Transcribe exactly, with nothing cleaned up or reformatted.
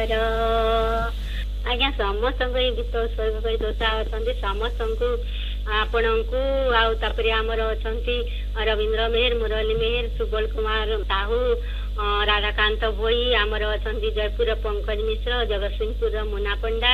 ସୁନ୍ଦର। ଆଜ୍ଞା ସମସ୍ତଙ୍କୁ ଏଇ ଗୀତ ଉତ୍ସର୍ଗ କରି ଦୋଷା ଅଛନ୍ତି ସମସ୍ତଙ୍କୁ ଆପଣଙ୍କୁ ଆଉ ତାପରେ ଆମର ଅଛନ୍ତି ରବୀନ୍ଦ୍ର ମେହେର, ମୁରଲୀ ମେହେର, ସୁବଲ କୁମାର ସାହୁ, ରାଧାକାନ୍ତ ଭୋଇ, ଆମର ଅଛନ୍ତି ଜୟପୁର ପଙ୍କଜ ମିଶ୍ର, ଜଗତସିଂହପୁର ମୁନା ପଣ୍ଡା।